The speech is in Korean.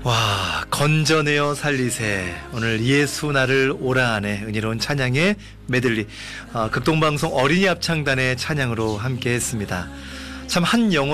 와, 건져내어 살리세. 오늘 예수 나를 오라 안에 은혜로운 찬양의 메들리, 극동방송 어린이 합창단의 찬양으로 함께 했습니다. 참 한 영혼